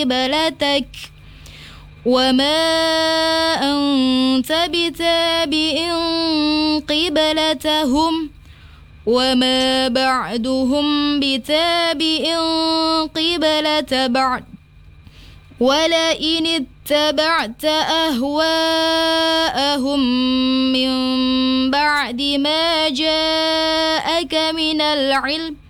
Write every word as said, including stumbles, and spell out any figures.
قبلتك وما أنت بتابع قبلتهم وما بعدهم بتابع قبلة بعد ولئن اتبعت أهواءهم من بعد ما جاءك من العلم